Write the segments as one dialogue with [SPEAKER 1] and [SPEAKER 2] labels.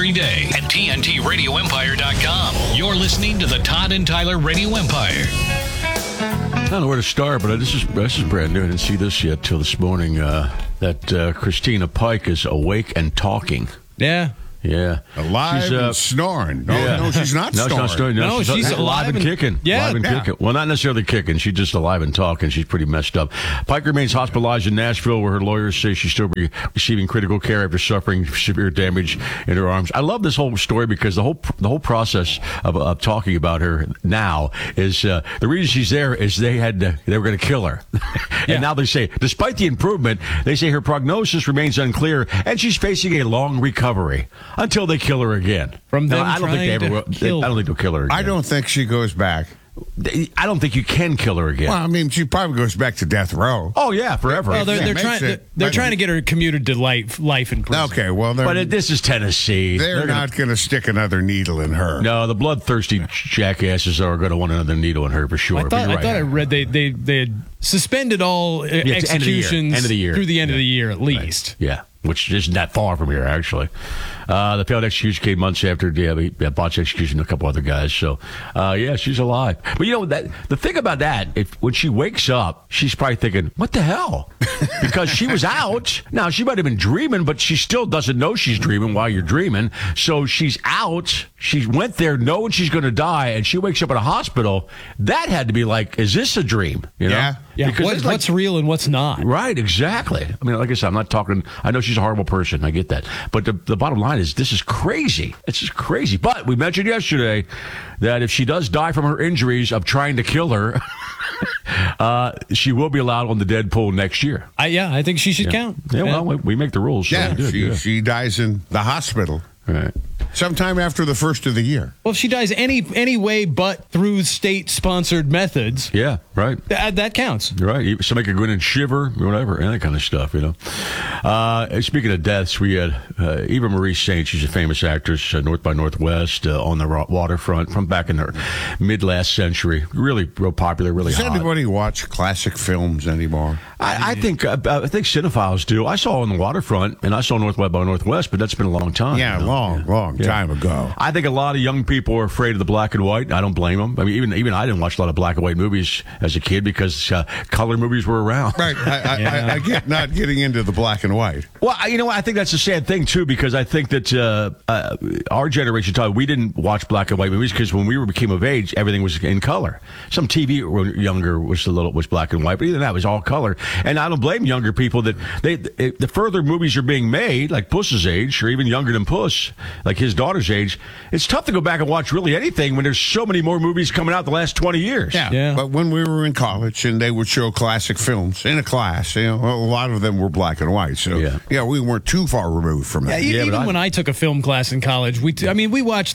[SPEAKER 1] every day at TNTRadioEmpire.com. You're listening to the Todd and Tyler Radio Empire.
[SPEAKER 2] I don't know where to start, but this is brand new. I didn't see this yet till this morning. That Christina Pike is awake and talking.
[SPEAKER 3] Yeah.
[SPEAKER 2] Yeah.
[SPEAKER 4] Alive and snoring. No, she's not snoring.
[SPEAKER 2] She's not snoring.
[SPEAKER 3] No, she's alive and
[SPEAKER 2] kicking.
[SPEAKER 3] Yeah.
[SPEAKER 2] Alive and kicking. Well, not necessarily kicking. She's just alive and talking. She's pretty messed up. Pike remains hospitalized in Nashville, where her lawyers say she's still receiving critical care after suffering severe damage in her arms. I love this whole story because the whole process of talking about her now is the reason she's there is they were going to kill her. And now they say, despite the improvement, they say her prognosis remains unclear and she's facing a long recovery. Until they kill her again.
[SPEAKER 4] I don't think
[SPEAKER 2] they'll kill her again.
[SPEAKER 4] I don't think she goes back.
[SPEAKER 2] I don't think you can kill her again.
[SPEAKER 4] Well, I mean, she probably goes back to death row.
[SPEAKER 2] Oh yeah, forever.
[SPEAKER 3] Well, they're trying to get her commuted to life in prison.
[SPEAKER 4] Okay, well,
[SPEAKER 2] but this is Tennessee.
[SPEAKER 4] They're not going to stick another needle in her.
[SPEAKER 2] No, the bloodthirsty jackasses are going to want another needle in her for sure.
[SPEAKER 3] I thought I read they had suspended all executions
[SPEAKER 2] end of the year.
[SPEAKER 3] Through the end of the year at least.
[SPEAKER 2] Right. Yeah. Which isn't that far from here, actually. The failed execution came months after the botched execution of a couple other guys. So, she's alive. But you know the thing about that, when she wakes up, she's probably thinking, "What the hell?" Because she was out. Now she might have been dreaming, but she still doesn't know she's dreaming while you're dreaming. So she's out. She went there knowing she's going to die, and she wakes up in a hospital. That had to be like, "Is this a dream?" You know?
[SPEAKER 3] Yeah. What's real and what's not?
[SPEAKER 2] Right. Exactly. I mean, like I said, I'm not talking. I know she's a horrible person. I get that. But the bottom line is, this is crazy. It's just crazy. But we mentioned yesterday that if she does die from her injuries of trying to kill her, she will be allowed on the dead pool next year.
[SPEAKER 3] I think she should count.
[SPEAKER 2] Yeah, well, we make the rules. So
[SPEAKER 4] she dies in the hospital.
[SPEAKER 2] Right.
[SPEAKER 4] Sometime after the first of the year.
[SPEAKER 3] Well, if she dies any way but through state-sponsored methods.
[SPEAKER 2] Yeah, right.
[SPEAKER 3] That counts.
[SPEAKER 2] Right. Somebody could go in and shiver, whatever, and that kind of stuff, you know. Speaking of deaths, we had Eva Marie Saint. She's a famous actress, North by Northwest, on the waterfront from back in the mid-last century. Really real popular, really hot.
[SPEAKER 4] Does anybody watch classic films anymore?
[SPEAKER 2] I think cinephiles do. I saw on the waterfront, and I saw North by Northwest, but that's been a long time.
[SPEAKER 4] Yeah, long time ago.
[SPEAKER 2] I think a lot of young people are afraid of the black and white. I don't blame them. I mean, even I didn't watch a lot of black and white movies as a kid because color movies were around.
[SPEAKER 4] Right. I get not getting into the black and white.
[SPEAKER 2] Well, I think that's a sad thing, too, because I think that our generation, Todd, we didn't watch black and white movies because when we became of age, everything was in color. Some TV when younger was black and white, but even that was all color. And I don't blame younger people that the further movies are being made, like Puss's age, or even younger than Puss, like his daughter's age, it's tough to go back and watch really anything when there's so many more movies coming out the last 20 years.
[SPEAKER 4] Yeah. But when we were in college and they would show classic films in a class, a lot of them were black and white. So, we weren't too far removed from that.
[SPEAKER 3] Even when I took a film class in college, we watched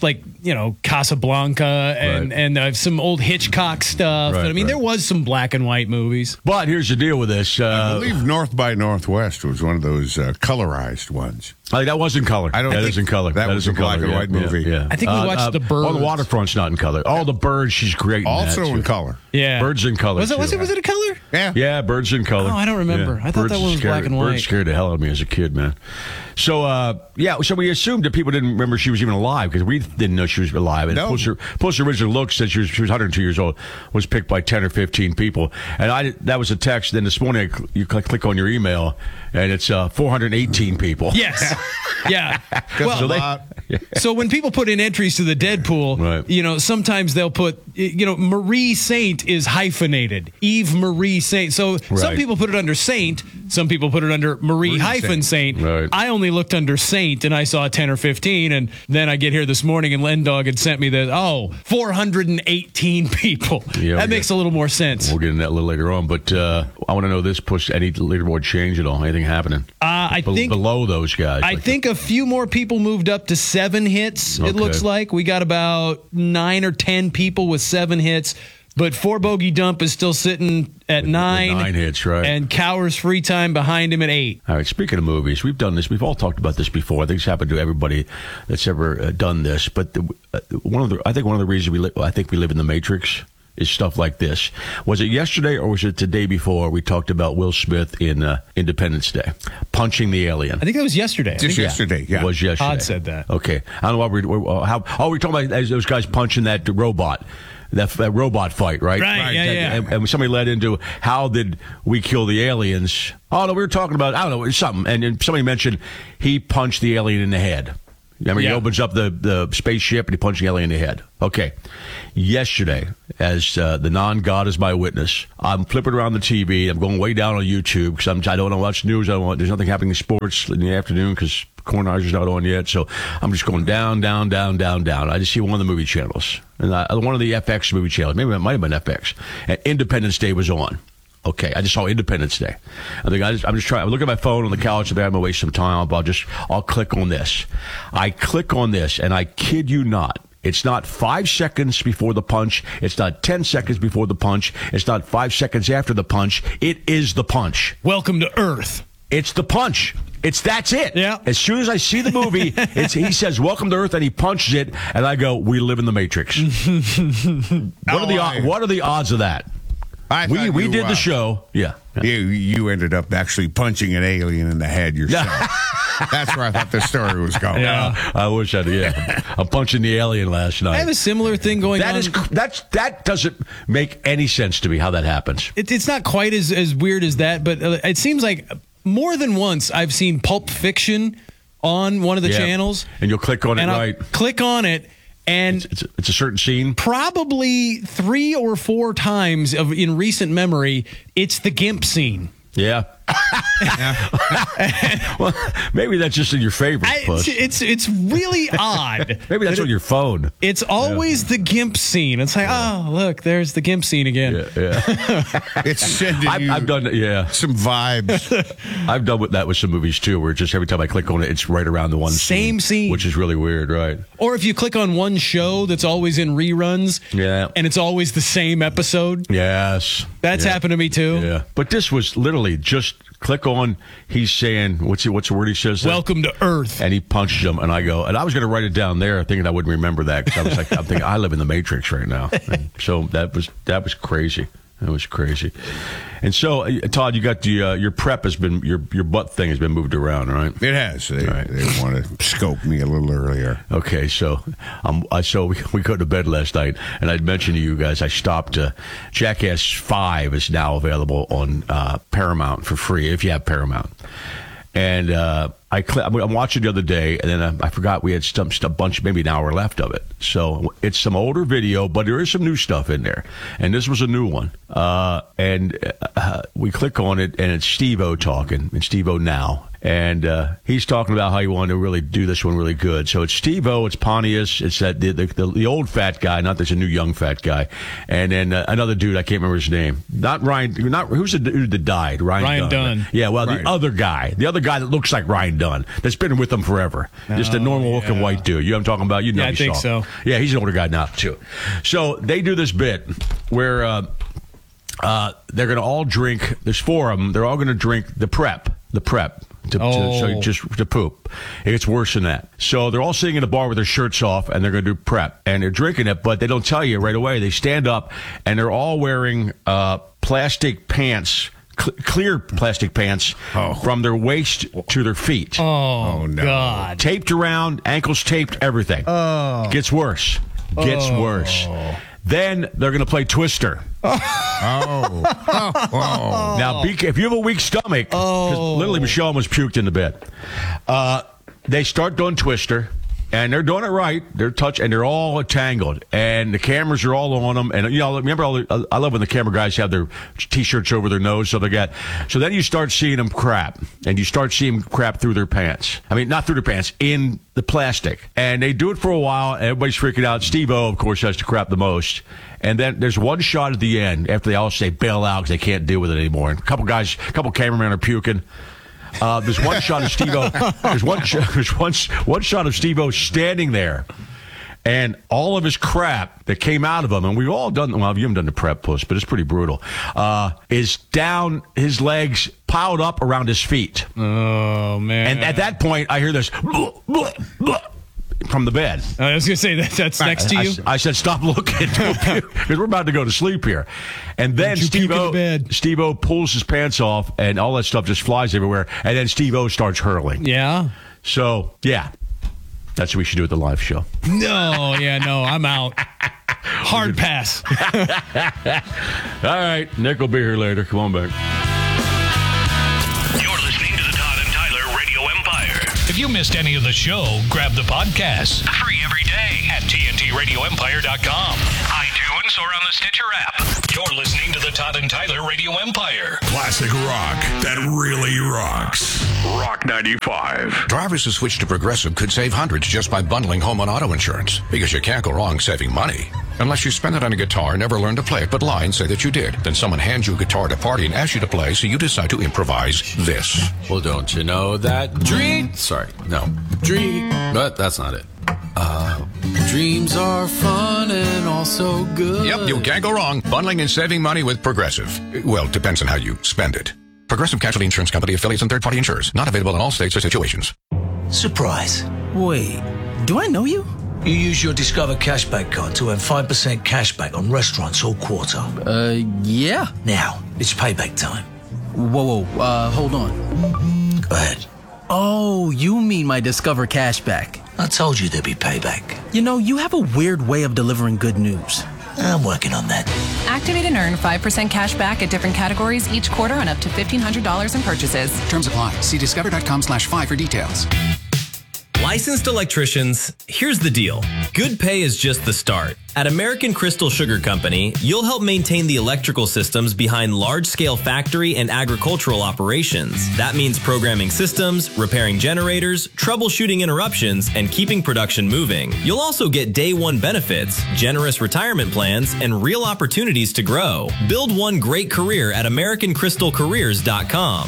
[SPEAKER 3] Casablanca and some old Hitchcock stuff. Right, there was some black and white movies.
[SPEAKER 2] But here's the deal with this.
[SPEAKER 4] I believe North by Northwest was one of those colorized ones.
[SPEAKER 2] That was in color. That is in color.
[SPEAKER 4] That was a black and white movie.
[SPEAKER 2] Yeah.
[SPEAKER 3] I think we watched The Birds.
[SPEAKER 2] The Waterfront's not in color. The Birds, she's great.
[SPEAKER 4] Also in color.
[SPEAKER 3] Yeah.
[SPEAKER 2] Birds in color.
[SPEAKER 3] Was it a color?
[SPEAKER 4] Yeah.
[SPEAKER 2] Yeah, Birds in color.
[SPEAKER 3] Oh, I don't remember. I thought that one was black and white.
[SPEAKER 2] Birds scared the hell out of me as a kid, man. So, so we assumed that people didn't remember she was even alive because we didn't know she was alive. And Puss original look said she was 102 years old, was picked by 10 or 15 people. And that was a text. Then this morning, you click on your email, and it's 418 people.
[SPEAKER 3] Yes. Yeah. So when people put in entries to the Deadpool, sometimes they'll put, Marie Saint is hyphenated. Eve Marie Saint. So some people put it under Saint. Some people put it under Marie Saint.
[SPEAKER 2] Right.
[SPEAKER 3] I only looked under Saint and I saw 10 or 15. And then I get here this morning and Len Dog had sent me 418 people. Yeah, that makes a little more sense.
[SPEAKER 2] We'll get into that a little later on. But I want to know this, push any leaderboard change at all? Anything happening?
[SPEAKER 3] I think
[SPEAKER 2] below those guys.
[SPEAKER 3] I think a few more people moved up to 7 hits. It looks like we got about 9 or 10 people with 7 hits. But 4 Bogey Dump is still sitting at 9.
[SPEAKER 2] With 9 hits, right.
[SPEAKER 3] And Cower's Free Time behind him at 8.
[SPEAKER 2] All right, speaking of movies, we've done this. We've all talked about this before. I think it's happened to everybody that's ever done this. But I think one of the reasons we live in the Matrix is stuff like this. Was it yesterday or was it the day before we talked about Will Smith in Independence Day punching the alien?
[SPEAKER 3] I think that was yesterday.
[SPEAKER 4] Just yesterday, yeah.
[SPEAKER 2] It was yesterday.
[SPEAKER 3] Todd said that.
[SPEAKER 2] Okay. I don't know we're talking about those guys punching that robot. That robot fight, right?
[SPEAKER 3] Right, yeah.
[SPEAKER 2] And somebody led into how did we kill the aliens? Oh, no, we were talking about, I don't know, something. And somebody mentioned he punched the alien in the head. Remember, he opens up the spaceship and he punched the alien in the head. Okay. Yesterday, as the non-God is my witness, I'm flipping around the TV. I'm going way down on YouTube because I don't know what's news. There's nothing happening in sports in the afternoon because Cornhuskers not on yet. So I'm just going down. I just see one of the movie channels. And one of the FX movie channels. Maybe it might have been FX. And Independence Day was on. Okay, I just saw Independence Day. I'm just trying. I'm looking at my phone on the couch. I'm gonna waste some time. I'll click on this. I click on this, and I kid you not, it's not 5 seconds before the punch. It's not 10 seconds before the punch. It's not 5 seconds after the punch. It is the punch.
[SPEAKER 3] Welcome to Earth.
[SPEAKER 2] It's the punch. That's it.
[SPEAKER 3] Yeah.
[SPEAKER 2] As soon as I see the movie, he says, "Welcome to Earth," and he punches it, and I go, "We live in the Matrix." What are the odds of that? We did the show. Yeah.
[SPEAKER 4] You ended up actually punching an alien in the head yourself. That's where I thought the story was going.
[SPEAKER 2] Yeah. I wish I did. Yeah. I'm punching the alien last night.
[SPEAKER 3] I have a similar thing going on.
[SPEAKER 2] That doesn't make any sense to me how that happens.
[SPEAKER 3] It's not quite as weird as that, but it seems like more than once I've seen Pulp Fiction on one of the channels.
[SPEAKER 2] And you'll click on it, right?
[SPEAKER 3] Click on it. And
[SPEAKER 2] it's a certain scene.
[SPEAKER 3] Probably 3 or 4 times in recent memory, it's the GIMP scene.
[SPEAKER 2] Yeah. Well, maybe that's just in your favorite.
[SPEAKER 3] It's really odd.
[SPEAKER 2] Maybe that's on your phone.
[SPEAKER 3] It's always the GIMP scene. It's like, oh, look, there's the GIMP scene again.
[SPEAKER 2] Yeah.
[SPEAKER 4] It's sending
[SPEAKER 2] I've done
[SPEAKER 4] some vibes.
[SPEAKER 2] I've done that with some movies too, where just every time I click on it, it's right around the one
[SPEAKER 3] same scene,
[SPEAKER 2] which is really weird, right?
[SPEAKER 3] Or if you click on one show that's always in reruns, and it's always the same episode.
[SPEAKER 2] Yes,
[SPEAKER 3] that's happened to me too.
[SPEAKER 2] Yeah, but this was literally just click on. He's saying what's the word he says?
[SPEAKER 3] Welcome to Earth,
[SPEAKER 2] and he punches him, and I go, and I was going to write it down there, thinking I wouldn't remember that because I was like, I'm thinking I live in the Matrix right now. And so that was crazy. That was crazy. And so, Todd, you got the your prep has been your butt thing has been moved around, right?
[SPEAKER 4] It has. They want to scope me a little earlier.
[SPEAKER 2] Okay, so we go to bed last night, and I'd mentioned to you guys I stopped. Jackass 5 is now available on Paramount for free if you have Paramount. And I'm watching the other day, and then I forgot we had a bunch, maybe an hour left of it. So it's some older video, but there is some new stuff in there. And this was a new one. And we click on it, and it's Steve-O talking, and Steve-O now. And he's talking about how he wanted to really do this one really good. So it's Steve-O, it's Pontius, it's that the old fat guy, not there's a new young fat guy, and then another dude, I can't remember his name. Not Ryan, who's the dude that died? Ryan Dunn. Yeah, well, the other guy that looks like Ryan Dunn, that's been with them forever. Just a normal looking white dude. You know what I'm talking about? You know,
[SPEAKER 3] I think so.
[SPEAKER 2] Yeah, he's an older guy now, too. So they do this bit where they're going to all drink, there's 4 of them, they're all going to drink the prep. To poop. It gets worse than that. So they're all sitting in a bar with their shirts off, and they're going to do prep, and they're drinking it, but they don't tell you right away. They stand up, and they're all wearing plastic pants, clear plastic pants, from their waist to their feet.
[SPEAKER 3] Oh no! God.
[SPEAKER 2] Taped around, ankles taped, everything.
[SPEAKER 3] Oh,
[SPEAKER 2] gets worse. Worse. Then they're going to play Twister. Now, if you have a weak stomach, because literally Michelle almost puked in the bed, they start doing Twister, and they're doing it right. They're all tangled, and the cameras are all on them. And remember, I love when the camera guys have their T-shirts over their nose, so then you start seeing them crap, and you start seeing crap through their pants. I mean, not through their pants, in the plastic. And they do it for a while, and everybody's freaking out. Steve-O, of course, has to crap the most. And then there's one shot at the end after they all say bail out because they can't deal with it anymore. And a couple cameramen are puking. There's one shot of Steve-O. There's one shot of Steve-O standing there, and all of his crap that came out of him, and we've all done. Well, you haven't done the prep puss, but it's pretty brutal. Is down his legs, piled up around his feet.
[SPEAKER 3] Oh man!
[SPEAKER 2] And at that point, I hear this. from the bed.
[SPEAKER 3] I was going to say that's next to you.
[SPEAKER 2] I said, stop looking, because we're about to go to sleep here. And then Steve-O pulls his pants off, and all that stuff just flies everywhere. And then Steve-O starts hurling.
[SPEAKER 3] Yeah.
[SPEAKER 2] So, yeah. That's what we should do at the live show.
[SPEAKER 3] No, I'm out. Hard pass.
[SPEAKER 2] All right, Nick will be here later. Come on back.
[SPEAKER 1] You're listening to the Todd and Tyler Radio Empire. If you missed any of the show, grab the podcast. Free every day at TNTRadioEmpire.com, iTunes, or on the Stitcher app. You're listening to the Todd and Tyler Radio Empire.
[SPEAKER 5] Classic rock that really rocks. Rock 95.
[SPEAKER 6] Drivers who switch to Progressive could save hundreds just by bundling home and auto insurance, because you can't go wrong saving money. Unless you spend it on a guitar and never learn to play it, but lie and say that you did. Then someone hands you a guitar at a party and asks you to play, so you decide to improvise this.
[SPEAKER 7] Well, don't you know that but that's not it. Dreams are fun and also good.
[SPEAKER 6] Yep, you can't go wrong bundling and saving money with Progressive. Well, depends on how you spend it. Progressive Casualty Insurance Company, affiliates, and third-party insurers. Not available in all states or situations.
[SPEAKER 8] Surprise.
[SPEAKER 9] Wait, do I know you?
[SPEAKER 8] You use your Discover Cashback card to earn 5% cashback on restaurants all quarter.
[SPEAKER 9] Yeah.
[SPEAKER 8] Now, it's payback time.
[SPEAKER 9] Whoa, hold on.
[SPEAKER 8] Go ahead.
[SPEAKER 9] Oh, you mean my Discover Cashback.
[SPEAKER 8] I told you there'd be payback.
[SPEAKER 9] You know, you have a weird way of delivering good news.
[SPEAKER 8] I'm working on that.
[SPEAKER 10] Activate and earn 5% cash back at different categories each quarter on up to $1,500 in purchases.
[SPEAKER 11] Terms apply. See discover.com/5 for details.
[SPEAKER 12] Licensed electricians, here's the deal. Good pay is just the start. At American Crystal Sugar Company, you'll help maintain the electrical systems behind large-scale factory and agricultural operations. That means programming systems, repairing generators, troubleshooting interruptions, and keeping production moving. You'll also get day one benefits, generous retirement plans, and real opportunities to grow. Build one great career at AmericanCrystalCareers.com.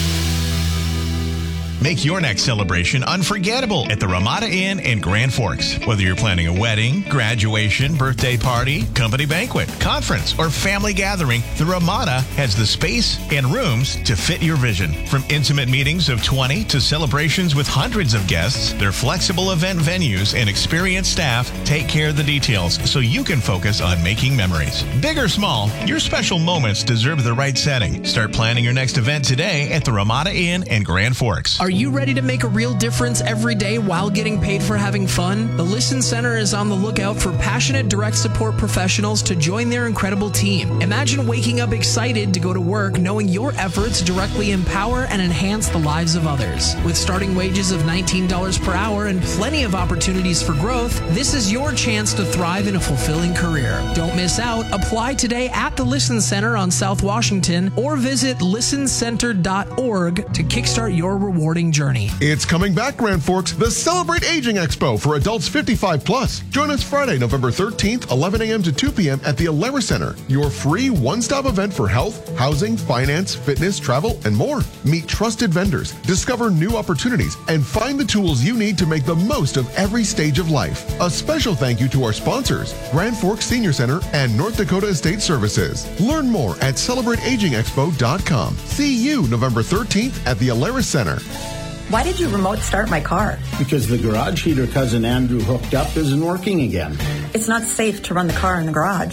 [SPEAKER 13] Make your next celebration unforgettable at the Ramada Inn in Grand Forks. Whether you're planning a wedding, graduation, birthday party, company banquet, conference, or family gathering, the Ramada has the space and rooms to fit your vision. From intimate meetings of 20 to celebrations with hundreds of guests, their flexible event venues and experienced staff take care of the details so you can focus on making memories. Big or small, your special moments deserve the right setting. Start planning your next event today at the Ramada Inn in Grand Forks.
[SPEAKER 14] Are you ready to make a real difference every day while getting paid for having fun? The Listen Center is on the lookout for passionate direct support professionals to join their incredible team. Imagine waking up excited to go to work knowing your efforts directly empower and enhance the lives of others. With starting wages of $19 per hour and plenty of opportunities for growth, this is your chance to thrive in a fulfilling career. Don't miss out. Apply today at the Listen Center on South Washington or visit listencenter.org to kickstart your rewarding journey.
[SPEAKER 15] It's coming back, Grand Forks, the Celebrate Aging Expo for adults 55 plus. Join us Friday, November 13th, 11 a.m. to 2 p.m. at the Alara Center, your free one-stop event for health, housing, finance, fitness, travel, and more. Meet trusted vendors, discover new opportunities, and find the tools you need to make the most of every stage of life. A special thank you to our sponsors, Grand Forks Senior Center and North Dakota Estate Services. Learn more at celebrateagingexpo.com. See you November 13th at the Alara Center.
[SPEAKER 16] Why did you remote start my car?
[SPEAKER 17] Because the garage heater Cousin Andrew hooked up isn't working again.
[SPEAKER 16] It's not safe to run the car in the garage.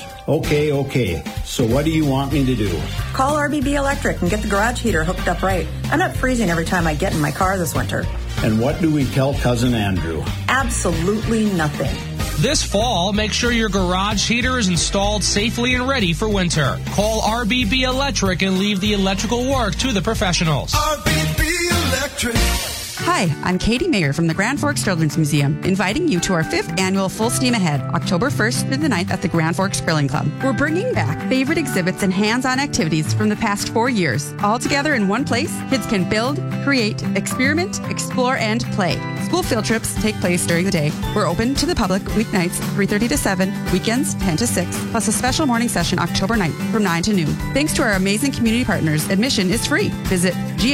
[SPEAKER 17] Okay. So what do you want me to do?
[SPEAKER 16] Call RBB Electric and get the garage heater hooked up right. I'm not freezing every time I get in my car this winter.
[SPEAKER 17] And what do we tell Cousin Andrew?
[SPEAKER 16] Absolutely nothing.
[SPEAKER 18] This fall, make sure your garage heater is installed safely and ready for winter. Call RBB Electric and leave the electrical work to the professionals.
[SPEAKER 19] RBB Electric.
[SPEAKER 20] Hi, I'm Katie Mayer from the Grand Forks Children's Museum, inviting you to our 5th annual Full Steam Ahead, October 1st through the 9th at the Grand Forks Grilling Club. We're bringing back favorite exhibits and hands-on activities from the past 4 years. All together in one place, kids can build, create, experiment, explore, and play. School field trips take place during the day. We're open to the public weeknights 3:30 to 7, weekends 10 to 6, plus a special morning session October 9th from 9 to noon. Thanks to our amazing community partners, admission is free. Visit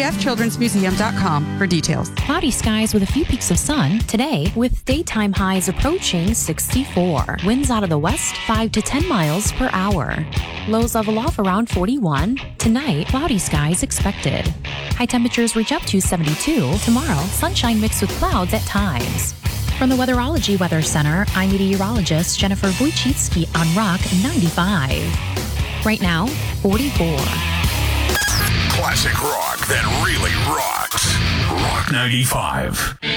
[SPEAKER 20] gfchildrensmuseum.com for details.
[SPEAKER 21] Cloudy skies with a few peaks of sun today, with daytime highs approaching 64. Winds out of the west 5 to 10 miles per hour. Lows level off around 41. Tonight, cloudy skies expected. High temperatures reach up to 72. Tomorrow, sunshine mixed with clouds at times. From the Weatherology Weather Center, I'm meteorologist Jennifer Wojcicki on Rock 95. Right now, 44.
[SPEAKER 5] Classic rock that really rocks. Rock 95.